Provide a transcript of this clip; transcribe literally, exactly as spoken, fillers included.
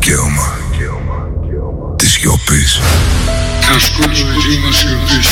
δικαίωμα της σιωπής. Θα σκοτώ εσύ να σιωπήσεις.